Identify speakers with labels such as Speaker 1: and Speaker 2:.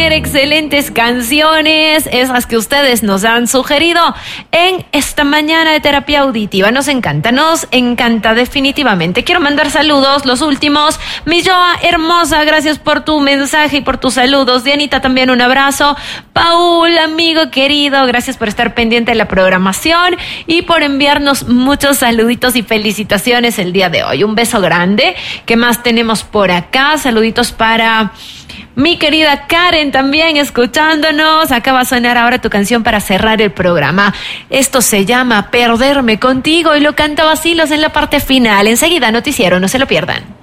Speaker 1: Excelentes canciones, esas que ustedes nos han sugerido en esta mañana de terapia auditiva. Nos encanta definitivamente. Quiero mandar saludos, los últimos. Mi Joa hermosa, gracias por tu mensaje y por tus saludos. Dianita, también un abrazo. Paul, amigo querido, gracias por estar pendiente de la programación y por enviarnos muchos saluditos y felicitaciones el día de hoy. Un beso grande. ¿Qué más tenemos por acá? Saluditos para mi querida Karen, también escuchándonos. Acaba de sonar ahora tu canción para cerrar el programa. Esto se llama Perderme Contigo y lo canta Vacilos en la parte final. Enseguida, noticiero, no se lo pierdan.